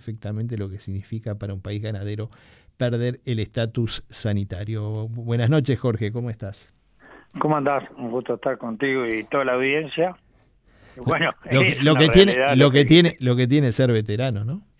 perfectamente lo que significa para un país ganadero perder el estatus sanitario. Buenas noches, Jorge, ¿cómo estás? ¿Cómo andás? Un gusto estar contigo y toda la audiencia. Lo, Bueno, lo es que, lo una que tiene, realidad lo lo que que tiene, dice. lo que tiene ser veterano, ¿no?